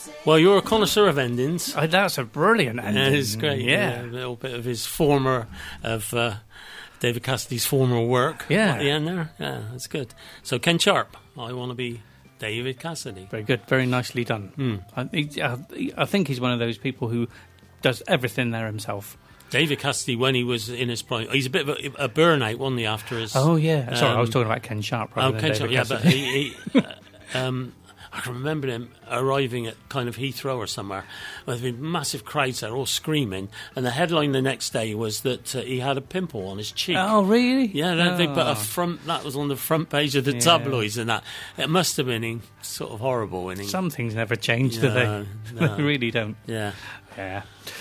Well, you're a connoisseur of endings. That's a brilliant ending. Yeah, it's great. Yeah. A little bit of David Cassidy's former work. Yeah. At the end there. Yeah, that's good. So Ken Sharp, I want to be David Cassidy. Very good. Very nicely done. I think he's one of those people who does everything there himself. David Cassidy, when he was in his prime, he's a bit of a burnout, wasn't he, after his... Oh, yeah. Sorry, I was talking about Ken Sharp rather than David Cassidy. But I can remember him arriving at kind of Heathrow or somewhere with massive crowds there, all screaming, and the headline the next day was that he had a pimple on his cheek. Oh, really? Yeah, they put that was on the front page of the tabloids and that. It must have been sort of horrible. Some things never change, do they? No. They really don't. Yeah. Yeah.